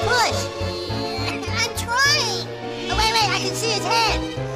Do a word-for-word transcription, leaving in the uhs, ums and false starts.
Push. I'm trying. Oh, wait, wait, I can see his head.